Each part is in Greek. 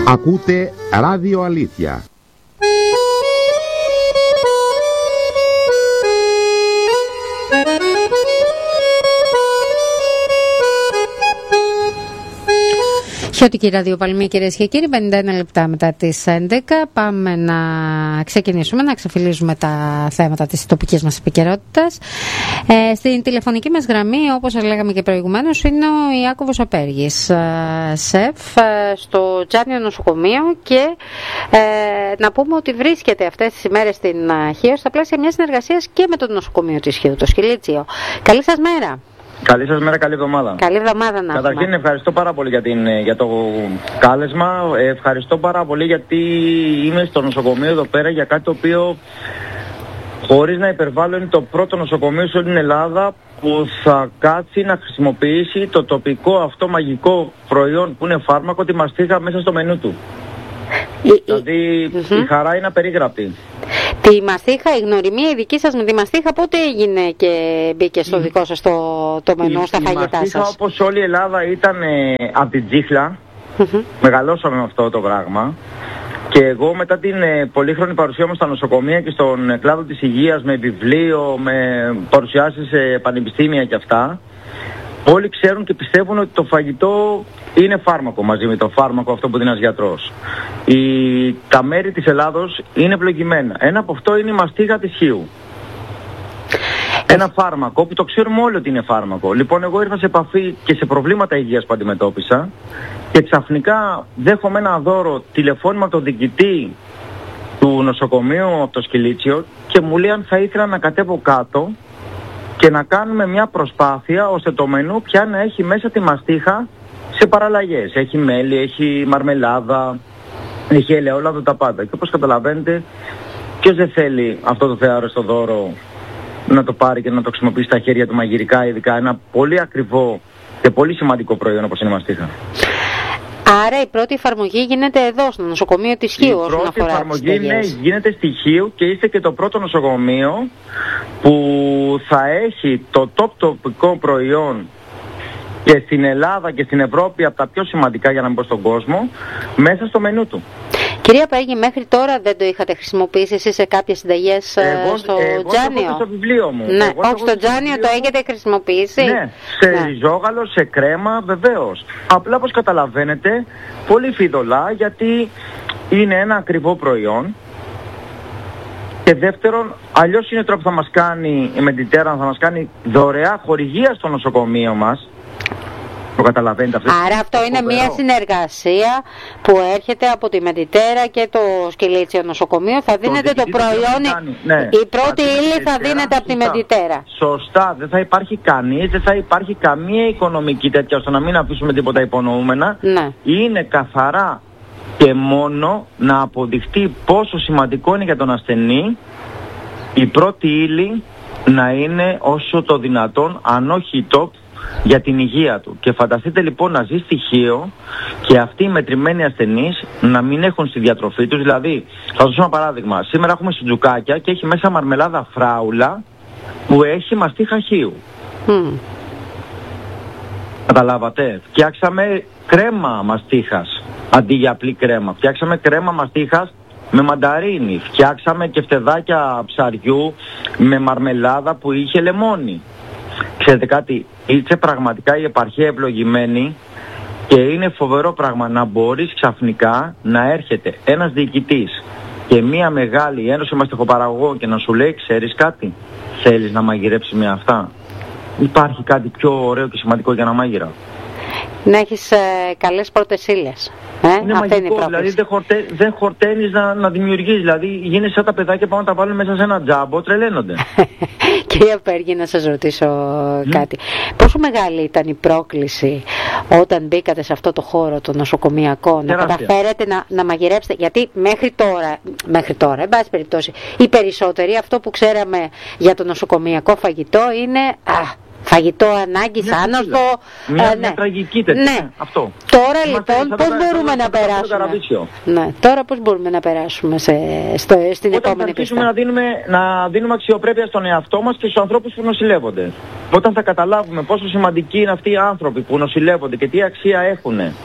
Ακούτε Ράδιο Αλήθεια. Χιώτικη ραδιοπαλμή, κυρίες και κύριοι, 51 λεπτά μετά τις 11. Πάμε να ξεκινήσουμε, να ξεφυλίζουμε τα θέματα της τοπικής μας επικαιρότητας. Στην τηλεφωνική μας γραμμή, όπως σας λέγαμε και προηγουμένως, είναι ο Ιάκωβος Απέργης, σεφ στο Τζάνιο νοσοκομείο, και να πούμε ότι βρίσκεται αυτές τις ημέρες στην Χίο στα πλαίσια μιας συνεργασίας και με το νοσοκομείο της Χίου, το Σκυλίτσιο. Καλή σας μέρα. Καλή σας μέρα, καλή εβδομάδα. Καλή εβδομάδα να Καταρχήν έχουμε. ευχαριστώ πάρα πολύ για το κάλεσμα. Ευχαριστώ πάρα πολύ γιατί είμαι στο νοσοκομείο εδώ πέρα για κάτι το οποίο, χωρίς να υπερβάλλω, είναι το πρώτο νοσοκομείο σε όλη την Ελλάδα που θα κάτσει να χρησιμοποιήσει το τοπικό αυτό μαγικό προϊόν που είναι φάρμακο, τη μαστίγα, μέσα στο μενού του. Δηλαδή η χαρά είναι απερίγραπτη. Τη μαστίχα, η γνωριμία η δική σας με τη μαστίχα πότε έγινε και μπήκε στο δικό σας το μενού, στα φαγητά σας? Η μαστίχα, όπως όλη η Ελλάδα, ήταν από την τσίχλα. Μεγαλώσαμε με αυτό το πράγμα. Και εγώ, μετά την πολύχρονη παρουσία μου στα νοσοκομεία και στον κλάδο της υγείας, με βιβλίο, με παρουσιάσεις σε πανεπιστήμια και αυτά, όλοι ξέρουν και πιστεύουν ότι το φαγητό είναι φάρμακο μαζί με το φάρμακο αυτό που δίνει ένας γιατρός. Τα μέρη της Ελλάδος είναι ευλογημένα. Ένα από αυτό είναι η μαστίγα της Χίου. Ένα φάρμακο που το ξέρουμε όλοι ότι είναι φάρμακο. Λοιπόν, εγώ ήρθα σε επαφή και σε προβλήματα υγείας που αντιμετώπισα και ξαφνικά δέχομαι ένα δώρο τηλεφώνημα από τον διοικητή του νοσοκομείου από το Σκυλίτσιο και μου λέει αν θα ήθελα να κατέβω κάτω και να κάνουμε μια προσπάθεια ώστε το μενού πια να έχει μέσα τη μαστίχα σε παραλλαγές. Έχει μέλι, έχει μαρμελάδα, έχει ελαιόλαδο, τα πάντα. Και όπως καταλαβαίνετε, ποιος δεν θέλει αυτό το θεάρεστο δώρο να το πάρει και να το χρησιμοποιήσει στα χέρια του μαγειρικά, ειδικά ένα πολύ ακριβό και πολύ σημαντικό προϊόν όπως είναι η μαστίχα. Άρα η πρώτη εφαρμογή γίνεται εδώ, στο νοσοκομείο της Χίου, όσον αφορά τις Η πρώτη εφαρμογή γίνεται στη Χίου και είστε και το πρώτο νοσοκομείο που θα έχει το τοπικό προϊόν και στην Ελλάδα και στην Ευρώπη, από τα πιο σημαντικά, για να μην πω στον κόσμο, μέσα στο μενού του. Κυρία Πέργη, μέχρι τώρα δεν το είχατε χρησιμοποιήσει εσείς σε κάποιες συνταγές στο Τζάνιο? Εγώ στο βιβλίο μου. Ναι, όχι στο Τζάνιο το έχετε χρησιμοποιήσει? Ναι, σε ριζόγαλο, σε κρέμα, βεβαίως. Απλά, όπως καταλαβαίνετε, πολύ φιδωλά, γιατί είναι ένα ακριβό προϊόν. Και δεύτερον, αλλιώς είναι τώρα που θα μας κάνει η Mediterranean, θα μας κάνει δωρεά χορηγία στο νοσοκομείο μας. Το καταλαβαίνετε αυτό? Άρα αυτό είναι μια συνεργασία που έρχεται από τη Mediterranean και το Σκυλίτσιο νοσοκομείο. Θα δίνετε το προϊόν, ναι, η πρώτη ύλη θα δίνεται από τη Mediterranean. Σωστά, δεν θα υπάρχει κανείς, δεν θα υπάρχει καμία οικονομική τέτοια, ώστε να μην αφήσουμε τίποτα υπονοούμενα. Ναι. Είναι καθαρά και μόνο να αποδειχτεί πόσο σημαντικό είναι για τον ασθενή η πρώτη ύλη να είναι όσο το δυνατόν, αν όχι top, για την υγεία του. Και φανταστείτε λοιπόν να ζει στοιχείο και αυτοί οι μετρημένοι ασθενείς να μην έχουν στη διατροφή τους. Δηλαδή, θα σας δώσω ένα παράδειγμα. Σήμερα έχουμε σουτζουκάκια και έχει μέσα μαρμελάδα φράουλα που έχει μαστίχα χείου. Καταλάβατε? Φτιάξαμε κρέμα μαστίχας αντί για απλή κρέμα. Φτιάξαμε κρέμα μαστίχας με μανταρίνι. Φτιάξαμε και φτεδάκια ψαριού με μαρμελάδα που είχε λεμόνι. Ξέρετε κάτι, είσαι πραγματικά η επαρχία ευλογημένη και είναι φοβερό πράγμα να μπορείς ξαφνικά να έρχεται ένας διοικητής και μια μεγάλη ένωση μαστιχοπαραγωγών και να σου λέει, ξέρεις κάτι, θέλεις να μαγειρέψεις με αυτά? Υπάρχει κάτι πιο ωραίο και σημαντικό για ένα μάγειρα? Να έχεις καλές πρώτες ύλες. Είναι μαγικό, δηλαδή δεν χορταίνεις να δημιουργείς, δηλαδή γίνεσαι σαν τα παιδάκια που να τα βάλουν μέσα σε ένα τζάμπο, τρελαίνονται. Κυρία Πέργη, να σας ρωτήσω κάτι. Πόσο μεγάλη ήταν η πρόκληση όταν μπήκατε σε αυτό το χώρο το νοσοκομιακό, να καταφέρετε να μαγειρέψετε? Γιατί μέχρι τώρα, εν πάση περιπτώσει, οι περισσότεροι αυτό που ξέραμε για το νοσοκομιακό φαγητό είναι φαγητό ανάγκης, άνορθο. Μια τραγική τέτοια. Ναι. Αυτό. Τώρα λοιπόν πώς μπορούμε να περάσουμε? Ναι. Τώρα πώς μπορούμε να περάσουμε στην επόμενη πίστα? Όταν να δίνουμε αξιοπρέπεια στον εαυτό μας και στους ανθρώπους που νοσηλεύονται. Όταν θα καταλάβουμε πόσο σημαντικοί είναι αυτοί οι άνθρωποι που νοσηλεύονται και τι αξία έχουν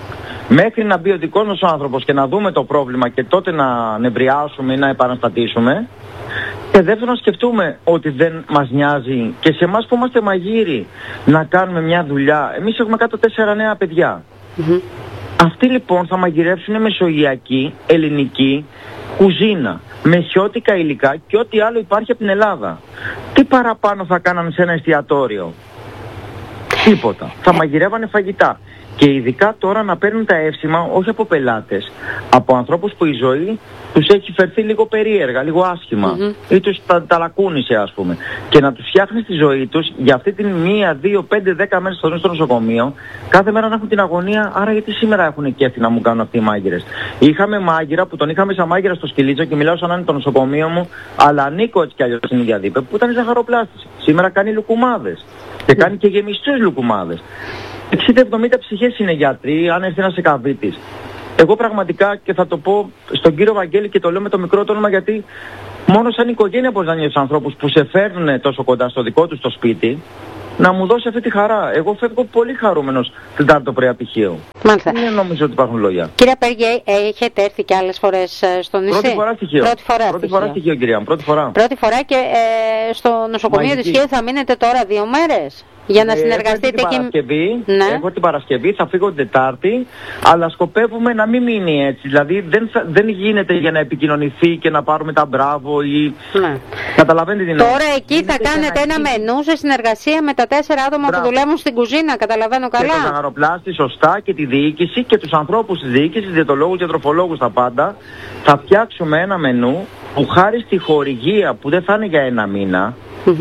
Μέχρι να μπει ο δικός μας ο άνθρωπος και να δούμε το πρόβλημα και τότε να νευριάσουμε ή να επαναστατήσουμε. Και δεύτερον, να σκεφτούμε ότι δεν μας νοιάζει και σε εμάς που είμαστε μαγείροι να κάνουμε μια δουλειά. Εμείς έχουμε κάτω 4 νέα παιδιά. Αυτοί λοιπόν θα μαγειρεύσουν μεσογειακή, ελληνική κουζίνα, με χιώτικα υλικά και ό,τι άλλο υπάρχει από την Ελλάδα. Τι παραπάνω θα κάνανε σε ένα εστιατόριο? Τίποτα. Θα μαγειρεύανε φαγητά. Και ειδικά τώρα να παίρνουν τα εύσημα όχι από πελάτες, από ανθρώπους που η ζωή τους έχει φερθεί λίγο περίεργα, λίγο άσχημα ή τους ταλακούνησε ας πούμε, και να τους φτιάχνεις τη ζωή τους για αυτή την 1, 2, 5, 10 μέρες στο νοσοκομείο, κάθε μέρα να έχουν την αγωνία. Άρα γιατί σήμερα έχουν κέφι να μου κάνουν αυτοί οι μάγειρες? Είχαμε μάγειρα που τον είχαμε σαν μάγειρα στο Σκυλίτσο και μιλάω σαν να είναι το νοσοκομείο μου, αλλά ανήκω έτσι κι αλλιώς στην ίδια δίπε, που ήταν ζαχαροπλάστης. Σήμερα κάνει λουκουμάδες και κάνει και γεμιστούς λουκουμάδες. 60-70 ψυχές είναι γιατροί, αν έρθει ένας εκαβίτης. Εγώ πραγματικά, και θα το πω στον κύριο Βαγγέλη και το λέω με το μικρό το όνομα, γιατί μόνο σαν οικογένεια μπορεί να νιώσεις ανθρώπους που σε φέρνουν τόσο κοντά στο δικό τους το σπίτι, να μου δώσει αυτή τη χαρά. Εγώ φεύγω πολύ χαρούμενος την Τετάρτη πρωί απηχείο. Μάλιστα. Δεν νομίζω ότι υπάρχουν λόγια. Κύριε Πέργη, έχετε έρθει και άλλες φορές στο νησί? Πρώτη φορά στοιχείο. Πρώτη φορά στοιχείο, κυρία μου. Πρώτη φορά και στο νοσοκομείο της Χίου θα μείνετε τώρα 2 μέρες? Για να συνεργαστείτε εκεί. Έχω την Παρασκευή, θα φύγω την Τετάρτη, αλλά σκοπεύουμε να μην μείνει έτσι. Δηλαδή δεν γίνεται για να επικοινωνηθεί και να πάρουμε τα μπράβο ή... Καταλαβαίνετε την Τώρα εκεί θα κάνετε ένα μενού σε συνεργασία με τα 4 άτομα που δουλεύουν στην κουζίνα, καταλαβαίνω καλά. Και τον ζαχαροπλάστη σωστά και τη διοίκηση και τους ανθρώπους της διοίκησης, διαιτολόγους και τροφολόγους, τα πάντα. Θα φτιάξουμε ένα μενού που χάρη στη χορηγία που δεν θα είναι για 1 μήνα.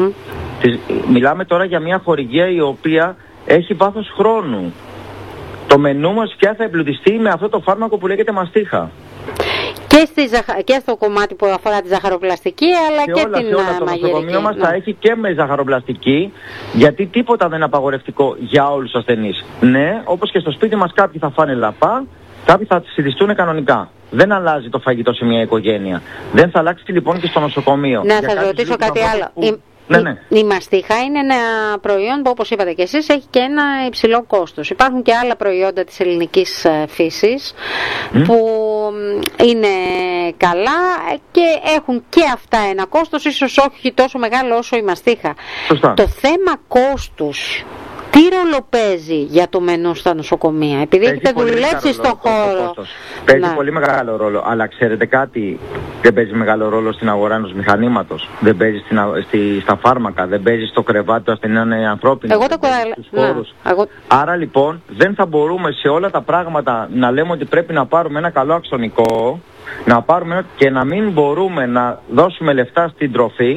Μιλάμε τώρα για μια χορηγία η οποία έχει βάθος χρόνου. Το μενού μας πια θα εμπλουτιστεί με αυτό το φάρμακο που λέγεται μαστίχα. Και στο κομμάτι που αφορά τη ζαχαροπλαστική, αλλά και την μαγειρική. Το νοσοκομείο μας θα έχει και με ζαχαροπλαστική, γιατί τίποτα δεν είναι απαγορευτικό για όλους τους ασθενείς. Ναι, όπως και στο σπίτι μας κάποιοι θα φάνε λαπά, κάποιοι θα συντηστούν κανονικά. Δεν αλλάζει το φαγητό σε μια οικογένεια. Δεν θα αλλάξει λοιπόν και στο νοσοκομείο. Να σας ρωτήσω κάτι άλλο. Η μαστίχα είναι ένα προϊόν που, όπως είπατε και εσείς, έχει και ένα υψηλό κόστος. Υπάρχουν και άλλα προϊόντα της ελληνικής φύσης που είναι καλά και έχουν και αυτά ένα κόστος, ίσως όχι τόσο μεγάλο όσο η μαστίχα. Σωστά. Το θέμα κόστους, τι ρόλο παίζει για το μενού στα νοσοκομεία? Επειδή έχετε δουλέψει στον χώρο. Παίζει πολύ μεγάλο ρόλο. Αλλά ξέρετε κάτι, δεν παίζει μεγάλο ρόλο στην αγορά ενός μηχανήματος. Δεν παίζει στα φάρμακα. Δεν παίζει στο κρεβάτι του ασθενή να είναι ανθρώπινο. Εγώ το χώρους. Άρα λοιπόν δεν θα μπορούμε σε όλα τα πράγματα να λέμε ότι πρέπει να πάρουμε ένα καλό αξονικό, να πάρουμε και να μην μπορούμε να δώσουμε λεφτά στην τροφή,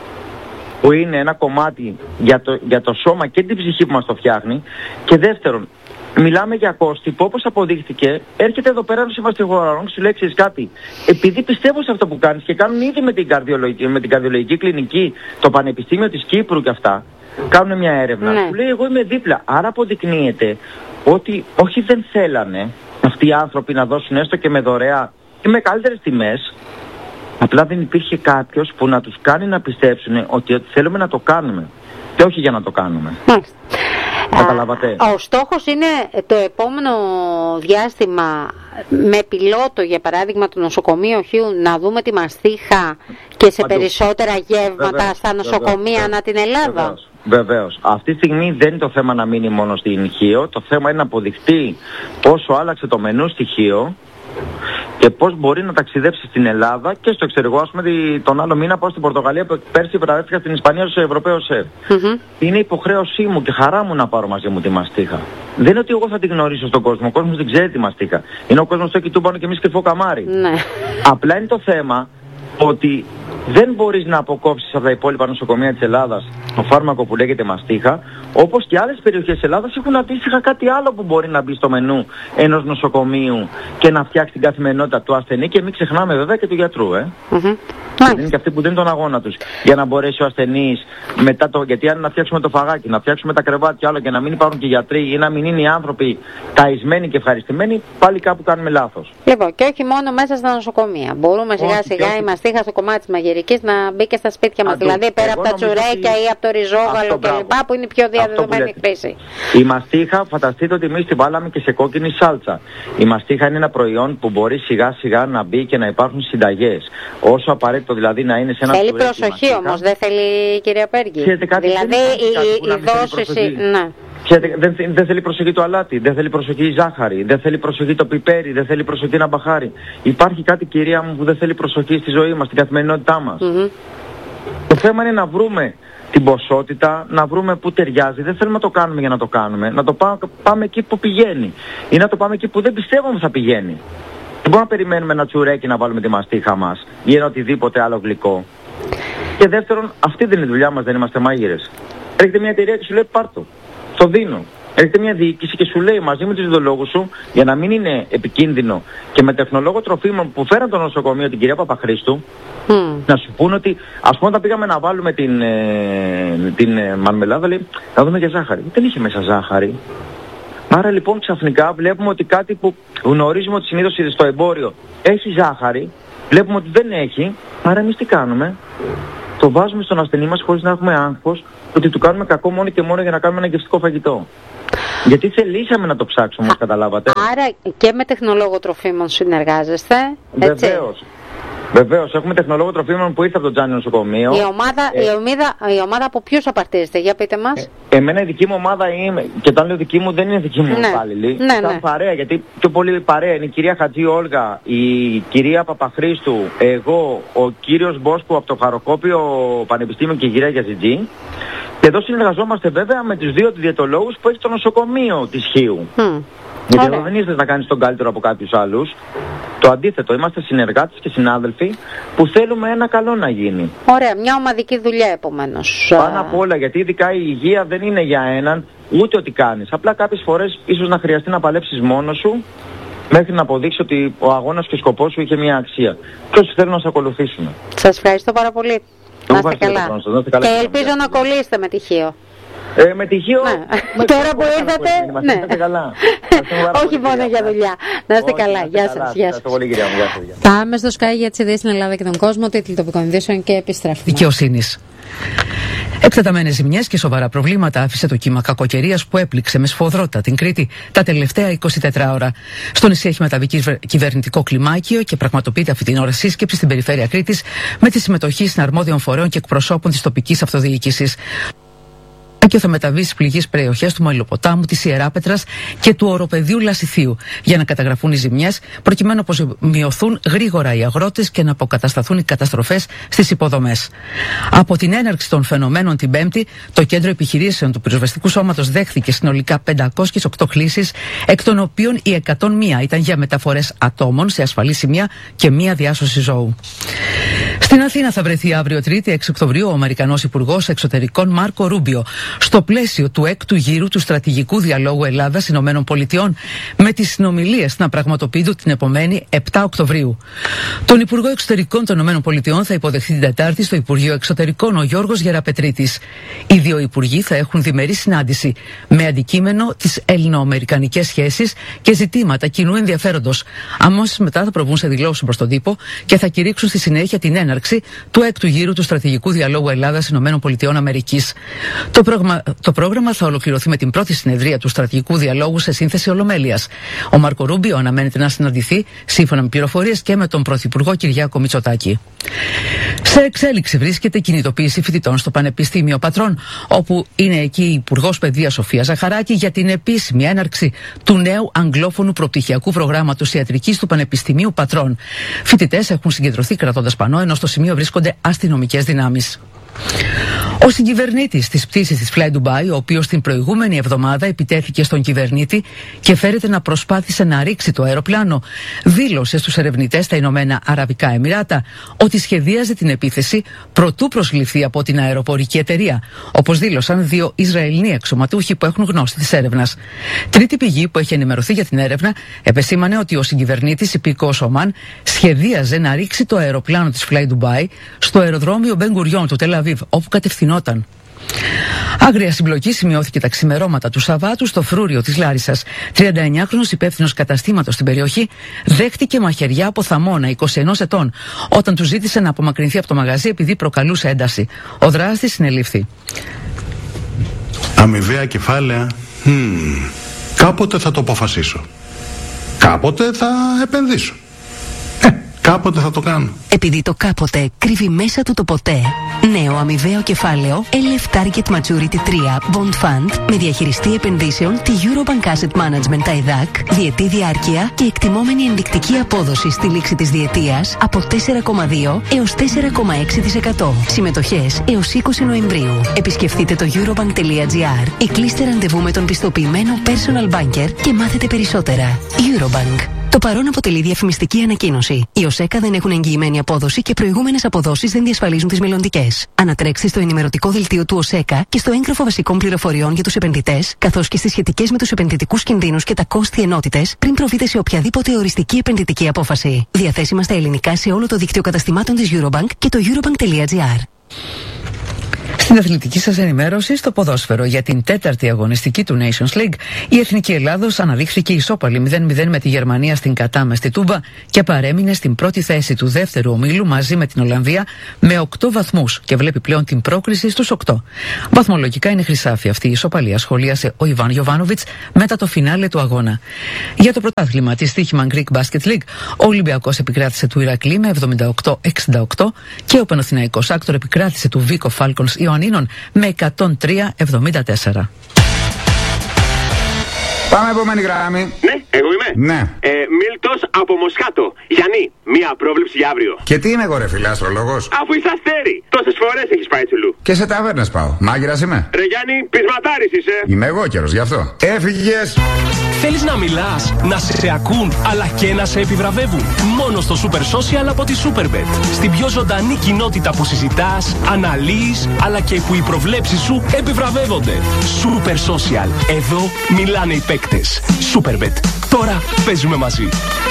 που είναι ένα κομμάτι για το σώμα και την ψυχή που μας το φτιάχνει. Και δεύτερον, μιλάμε για κόστη που, όπως αποδείχθηκε, έρχεται εδώ πέρα ο συμβαστηγοραρών και σου λέει κάτι. Επειδή πιστεύω σε αυτό που κάνεις και κάνουν ήδη με την καρδιολογική κλινική, το Πανεπιστήμιο της Κύπρου και αυτά, κάνουν μια έρευνα. Σου λέει εγώ είμαι δίπλα. Άρα αποδεικνύεται ότι όχι δεν θέλανε αυτοί οι άνθρωποι να δώσουν έστω και με δωρεά ή με καλύτερες τιμές. Απλά δεν υπήρχε κάποιος που να τους κάνει να πιστέψουν ότι θέλουμε να το κάνουμε και όχι για να το κάνουμε. Καταλάβατε. Ο στόχος είναι το επόμενο διάστημα με πιλότο, για παράδειγμα, το νοσοκομείο Χίου, να δούμε τη μαστίχα και σε περισσότερα γεύματα στα νοσοκομεία ανά την Ελλάδα. Βεβαίως. Αυτή τη στιγμή δεν είναι το θέμα να μείνει μόνο στην Χίο. Το θέμα είναι να αποδειχτεί πόσο άλλαξε το μενού στη Χίο και πώς μπορεί να ταξιδέψει στην Ελλάδα και στο εξωτερικό. Ας πούμε τον άλλο μήνα πάω στην Πορτογαλία που πέρσι βραβεύτηκα στην Ισπανία ως Ευρωπαίος ΣΕΒ. Είναι υποχρέωσή μου και χαρά μου να πάρω μαζί μου τη μαστίχα. Δεν είναι ότι εγώ θα την γνωρίσω στον κόσμο. Ο κόσμος δεν ξέρει τη μαστίχα. Είναι ο κόσμος στο κοιτούμπανο και εμείς κρυφό καμάρι. Απλά είναι το θέμα ότι δεν μπορείς να αποκόψεις από τα υπόλοιπα νοσοκομεία της Ελλάδας το φάρμακο που λέγεται μαστίχα, όπως και άλλες περιοχές της Ελλάδας έχουν αντίστοιχα κάτι άλλο που μπορεί να μπει στο μενού ενός νοσοκομείου και να φτιάξει την καθημερινότητα του ασθενή, και μην ξεχνάμε βέβαια και του γιατρού. Είναι και αυτοί που δίνουν τον αγώνα τους για να μπορέσει ο ασθενής μετά γιατί αν να φτιάξουμε το φαγάκι, να φτιάξουμε τα κρεβάτια άλλο και να μην υπάρχουν και γιατροί ή να μην είναι οι άνθρωποι ταϊσμένοι και ευχαριστημένοι, πάλι κάπου κάνουμε λάθος. Λοιπόν, και όχι μόνο μέσα στα νοσοκομεία. Μπορούμε σιγά σιγά, είμαστε μαστίχα στο κομμάτι της μαγειρικής να μπει και στα σπίτια μας. Δηλαδή πέρα από τα τσουρέκια ή από το ριζόγαλο κλπ. Που είναι πιο διαδεδομένη χρήση. Η μαστίχα, φανταστείτε ότι εμείς την βάλαμε και σε κόκκινη σάλτσα. Η μαστίχα είναι ένα προϊόν που μπορεί σιγά σιγά να μπει και να υπάρχουν συνταγές. Όσο απαραίτητο δηλαδή να είναι σε ένα τσουρέκι. Θέλει προσοχή όμως, δεν θέλει, κυρία Πέργη. Δηλαδή η δόση. Ναι. Δεν θέλει προσοχή το αλάτι, δεν θέλει προσοχή η ζάχαρη, δεν θέλει προσοχή το πιπέρι, δεν θέλει προσοχή ένα μπαχάρι. Υπάρχει κάτι, κυρία μου, που δεν θέλει προσοχή στη ζωή μας, στην καθημερινότητά μας. Το θέμα είναι να βρούμε την ποσότητα, να βρούμε πού ταιριάζει. Δεν θέλουμε να το κάνουμε για να το κάνουμε. Να το πάμε εκεί που πηγαίνει. Ή να το πάμε εκεί που δεν πιστεύουμε θα πηγαίνει. Δεν μπορούμε να περιμένουμε ένα τσουρέκι να βάλουμε τη μαστίχα μας ή ένα οτιδήποτε άλλο γλυκό. Και δεύτερον, αυτή δεν είναι η δουλειά μας, δεν είμαστε μάγειρες. Έρχεται μια εταιρεία και σου λέει πάρτο. Το δίνω. Έρχεται μια διοίκηση και σου λέει μαζί με τους ιδεολόγους σου, για να μην είναι επικίνδυνο και με τεχνολόγο τροφίμων που φέραν το νοσοκομείο, την κυρία Παπαχρήστου, να σου πούνε ότι, ας πούμε, όταν πήγαμε να βάλουμε την μαρμελάδα, λέει, να δούμε για ζάχαρη. Δεν είχε μέσα ζάχαρη. Άρα λοιπόν ξαφνικά βλέπουμε ότι κάτι που γνωρίζουμε ότι συνήθως στο εμπόριο έχει ζάχαρη, βλέπουμε ότι δεν έχει, άρα εμείς τι κάνουμε? Το βάζουμε στον ασθενή μας χωρίς να έχουμε άγχος ότι του κάνουμε κακό μόνο και μόνο για να κάνουμε ένα γευστικό φαγητό. Γιατί θελήσαμε να το ψάξουμε, όπως καταλάβατε. Άρα και με τεχνολόγο τροφίμων συνεργάζεστε, έτσι? Βεβαίως, έχουμε τεχνολόγο τροφίμων που ήρθε από το Τζάνι νοσοκομείο. Η ομάδα από ποιους απαρτίζεται, για πείτε μας. Εμένα η δική μου ομάδα είναι, και όταν λέω δική μου δεν είναι δική μου υπάλληλη. Ήταν παρέα, γιατί πιο πολύ παρέα είναι η κυρία Χατζή Όλγα, η κυρία Παπαχρήστου, εγώ, ο κύριος Μπόσκου από το Χαροκόπιο Πανεπιστήμιο και η κυρία Γιαζιτζή. Και εδώ συνεργαζόμαστε βέβαια με τους δύο διαιτολόγους που έχει το νοσοκομείο της Χίου. Γιατί εδώ δεν ήρθες να κάνεις τον καλύτερο από κάποιους άλλους. Το αντίθετο, είμαστε συνεργάτες και συνάδελφοι που θέλουμε ένα καλό να γίνει. Ωραία, μια ομαδική δουλειά επομένως. Πάνω απ' όλα, γιατί ειδικά η υγεία δεν είναι για έναν, ούτε ότι κάνεις. Απλά κάποιες φορές ίσως να χρειαστεί να παλέψεις μόνος σου μέχρι να αποδείξει ότι ο αγώνας και ο σκοπός σου είχε μια αξία. Και όσοι θέλουν να σε ακολουθήσουν. Σας ευχαριστώ πάρα πολύ. Να είστε καλά. Και ελπίζω να κολλήσετε με τυχείο. Με τυχείο. Ναι. Τώρα που ήρθατε. Ναι. Καλά. Όχι μόνο για δουλειά. Να είστε καλά. Γεια σας. Πάμε στο Sky για τις ειδήσεις στην Ελλάδα και τον κόσμο. Τίτλοι τοπικών ειδήσεων και επιστρέφουμε. Δικαιοσύνης. Εκτεταμένες ζημιές και σοβαρά προβλήματα άφησε το κύμα κακοκαιρίας που έπληξε με σφοδρότητα την Κρήτη τα τελευταία 24 ώρα. Στο νησί έχει μεταβεί κυβερνητικό κλιμάκιο και πραγματοποιείται αυτή την ώρα σύσκεψη στην περιφέρεια Κρήτης με τη συμμετοχή συναρμόδιων φορέων και εκπροσώπων της τοπικής αυτοδιοίκησης. Και θα μεταβεί στις πληγείς περιοχές του Μαλλοποτάμου, της Ιεράπετρας και του Οροπεδίου Λασιθίου για να καταγραφούν οι ζημιές, προκειμένου να απομειωθούν γρήγορα οι αγρότες και να αποκατασταθούν οι καταστροφές στις υποδομές. Από την έναρξη των φαινομένων την Πέμπτη, το Κέντρο Επιχειρήσεων του Πυροσβεστικού Σώματος δέχθηκε συνολικά 508 κλήσεις, εκ των οποίων οι 101 ήταν για μεταφορές ατόμων σε ασφαλή σημεία και μία διάσωση ζώου. Στην Αθήνα θα βρεθεί αύριο Τρίτη, 6 Οκτωβρίου, ο Αμερικανός Υπουργός Εξωτερικών Μάρκο Ρούμπιο, στο πλαίσιο του 6ου γύρου του στρατηγικού διαλόγου Ελλάδας-Ηνωμένων Πολιτειών, με τις συνομιλίες να πραγματοποιούνται την επομένη 7 Οκτωβρίου. Τον Υπουργό Εξωτερικών των Ηνωμένων Πολιτειών θα υποδεχθεί την Τετάρτη στο Υπουργείο Εξωτερικών ο Γιώργος Γεραπετρίτης. Οι δύο υπουργοί θα έχουν διμερή συνάντηση με αντικείμενο τις ελληνοαμερικανικές σχέσεις και ζητήματα κοινού ενδιαφέροντος. Αμέσως μετά θα προβούν σε δηλώσεις προς τον τύπο και θα κηρύξουν στη συνέχεια την έναρξη του 6ου γύρου του στρατηγικού διαλόγου Ελλάδας-Ηνωμένων Πολιτειών Αμερικής. Το πρόγραμμα θα ολοκληρωθεί με την πρώτη συνεδρία του στρατηγικού διαλόγου σε σύνθεση ολομέλειας. Ο Μάρκο Ρούμπιο αναμένεται να συναντηθεί, σύμφωνα με πληροφορίες, και με τον Πρωθυπουργό Κυριάκο Μητσοτάκη. Σε εξέλιξη βρίσκεται η κινητοποίηση φοιτητών στο Πανεπιστήμιο Πατρών, όπου είναι εκεί η Υπουργός Παιδείας Σοφία Ζαχαράκη για την επίσημη έναρξη του νέου αγγλόφωνου προπτυχιακού προγράμματος ιατρικής του Πανεπιστημίου Πατρών. Φοιτητές έχουν συγκεντρωθεί κρατώντας πανό, ενώ στο σημείο βρίσκονται αστυνομικές δυνάμεις. Ο συγκυβερνήτης της πτήσης της Fly Dubai, ο οποίος την προηγούμενη εβδομάδα επιτέθηκε στον κυβερνήτη και φέρεται να προσπάθησε να ρίξει το αεροπλάνο, δήλωσε στους ερευνητές στα Ηνωμένα Αραβικά Εμιράτα ότι σχεδίαζε την επίθεση προτού προσληφθεί από την αεροπορική εταιρεία, όπως δήλωσαν δύο Ισραηλοί αξιωματούχοι που έχουν γνώση της έρευνας. Τρίτη πηγή που έχει ενημερωθεί για την έρευνα επεσήμανε ότι ο συγκυβερνήτης υπηκόος Ομάν σχεδίαζε να ρίξει το αεροπλάνο της Fly Dubai στο αεροδρόμιο Μπεν Γκουριόν του Τελ Αβίβ, όπου κατευθυνόταν. Άγρια συμπλοκή σημειώθηκε τα ξημερώματα του Σαββάτου στο Φρούριο της Λάρισσας. 39χρονος υπεύθυνος καταστήματος στην περιοχή δέχτηκε μαχαιριά από θαμώνα 21 ετών όταν του ζήτησε να απομακρυνθεί από το μαγαζί επειδή προκαλούσε ένταση. Ο δράστης συνελήφθη. Αμοιβαία κεφάλαια. Κάποτε θα το αποφασίσω. Κάποτε θα επενδύσω. Κάποτε θα το κάνω. Επειδή το κάποτε κρύβει μέσα του το ποτέ. Νέο αμοιβαίο κεφάλαιο LF Target Maturity 3 Bond Fund με διαχειριστή επενδύσεων τη Eurobank Asset Management TAIDAC, διετή διάρκεια και εκτιμόμενη ενδεικτική απόδοση στη λήξη της διετίας από 4,2 έως 4,6%. Συμμετοχές έως 20 Νοεμβρίου. Επισκεφτείτε το eurobank.gr ή κλείστε ραντεβού με τον πιστοποιημένο personal banker και μάθετε περισσότερα. Eurobank. Το παρόν αποτελεί διαφημιστική ανακοίνωση. Οι ΟΣΕΚΑ δεν έχουν εγγυημένη απόδοση και προηγούμενες αποδόσεις δεν διασφαλίζουν τις μελλοντικές. Ανατρέξτε στο ενημερωτικό δελτίο του ΟΣΕΚΑ και στο έγγραφο βασικών πληροφοριών για τους επενδυτές, καθώς και στις σχετικές με τους επενδυτικούς κινδύνους και τα κόστη ενότητες, πριν προβείτε σε οποιαδήποτε οριστική επενδυτική απόφαση. Διαθέσιμα στα ελληνικά σε όλο το δίκτυο καταστημάτων της Eurobank και το eurobank.gr. Στην αθλητική σας ενημέρωση, στο ποδόσφαιρο για την τέταρτη αγωνιστική του Nations League, η Εθνική Ελλάδος αναδείχθηκε ισόπαλη 0-0 με τη Γερμανία στην Κατά στη Τούμπα και παρέμεινε στην πρώτη θέση του δεύτερου ομίλου μαζί με την Ολλανδία με 8 βαθμούς και βλέπει πλέον την πρόκριση στους 8. Βαθμολογικά είναι χρυσάφι αυτή η ισοπαλία, σχολίασε ο Ιβάν Γιοβάνοβιτς μετά το φινάλε του αγώνα. Για το πρωτάθλημα της Στίχημαν Greek Basket League, ο Ολυμπιακός επικράτησε του Ηρακλή με 78-68 και ο Παναθηναϊκός Άκτορ επικράτησε του Βίκο Falcons Ιωαννίνων με 103-74. Πάμε επόμενη γραμμή. Ναι, εγώ είμαι. Ναι. Μίλτος από Μοσχάτο. Γιάννη, μία πρόβλεψη για αύριο. Και τι είμαι εγώ ρε φίλε, αστρολόγος? Αφού είσαι αστέρι, τόσες φορές έχεις πάει τσουλού. Και σε ταβέρνες πάω. Μάγειρας είμαι. Ρε Γιάννη, πεισματάρης είσαι. Είμαι εγώ καιρός γι' αυτό. Έφυγες. Θέλεις να μιλάς, να σε ακούν, αλλά και να σε επιβραβεύουν? Μόνο στο Super Social από τη Superbet. Στην πιο ζωντανή κοινότητα που συζητάς, αναλύεις, αλλά και που οι προβλέψεις σου επιβραβεύονται. Super Social. Εδώ μιλάνε οι παίκτες. Superbet. Τώρα παίζουμε μαζί.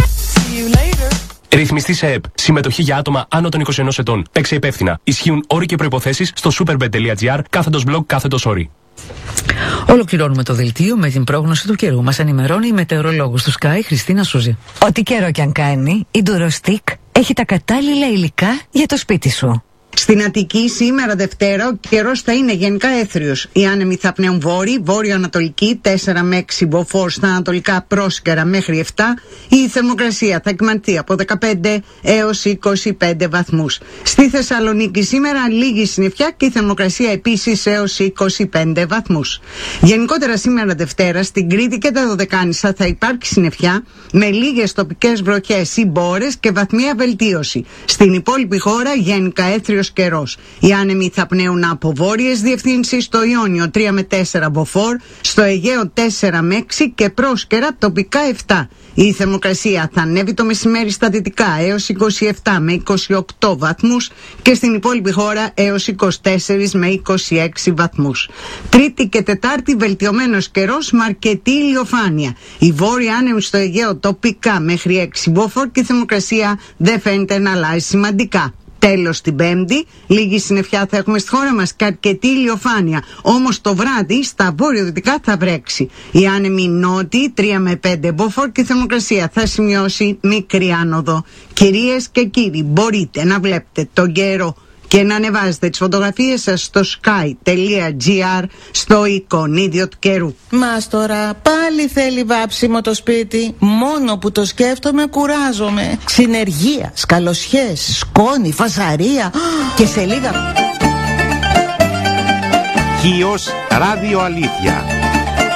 Ρυθμιστή σε ΕΠ. Συμμετοχή για άτομα άνω των 21 ετών. Παίξε υπεύθυνα. Ισχύουν όροι και προϋποθέσεις στο superbet.gr/blog/όροι. Ολοκληρώνουμε το δελτίο με την πρόγνωση του καιρού. Μας ενημερώνει η μετεωρολόγος του Sky, Χριστίνα Σούζη. Ό,τι καιρό κι αν κάνει, η Durostic έχει τα κατάλληλα υλικά για το σπίτι σου. Στην Αττική σήμερα Δευτέρα ο καιρός θα είναι γενικά έθριος. Οι άνεμοι θα πνέουν βόρειο-ανατολική 4 με 6 μποφόρ στα ανατολικά πρόσκαιρα μέχρι 7. Η θερμοκρασία θα εκμανθεί από 15 έως 25 βαθμούς. Στη Θεσσαλονίκη σήμερα λίγη συννεφιά και η θερμοκρασία επίσης έως 25 βαθμούς. Γενικότερα σήμερα Δευτέρα στην Κρήτη και τα Δωδεκάνησα θα υπάρξει συννεφιά με λίγες τοπικές βροχές ή μπόρες και βαθμία βελτίωση. Στην υπόλοιπη χώρα γενικά έθριος καιρός. Οι άνεμοι θα πνέουν από βόρειες διευθύνσεις, στο Ιόνιο 3 με 4 μποφόρ, στο Αιγαίο 4 με 6 και πρόσκαιρα τοπικά 7. Η θερμοκρασία θα ανέβει το μεσημέρι στα δυτικά έως 27 με 28 βαθμούς και στην υπόλοιπη χώρα έως 24 με 26 βαθμούς. Τρίτη και Τετάρτη βελτιωμένος καιρός με αρκετή ηλιοφάνεια. Οι βόρειοι άνεμοι στο Αιγαίο τοπικά μέχρι 6 μποφόρ και η θερμοκρασία δεν φαίνεται να αλλάζει σημαντικά. Τέλος την Πέμπτη, λίγη συννεφιά θα έχουμε στη χώρα μας και αρκετή ηλιοφάνεια. Όμως το βράδυ στα βορειοδυτικά θα βρέξει. Οι άνεμοι νότιοι 3 με 5 μποφόρ και η θερμοκρασία θα σημειώσει μικρή άνοδο. Κυρίες και κύριοι, μπορείτε να βλέπετε τον καιρό και να ανεβάζετε τις φωτογραφίες σας στο sky.gr στο εικονίδιο του καιρού. Μας τώρα πάλι θέλει βάψιμο το σπίτι. Μόνο που το σκέφτομαι κουράζομαι. Συνεργεία, σκαλοσιές, σκόνη, φασαρία και σε λίγα... Χίος Ράδιο Αλήθεια.